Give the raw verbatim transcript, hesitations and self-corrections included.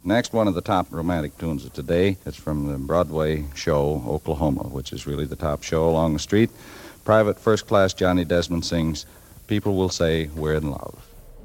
Next, one of the top romantic tunes of today. It's from the Broadway show Oklahoma, which is really the top show along the street. Private First Class Johnny Desmond sings, "People Will Say We're in Love."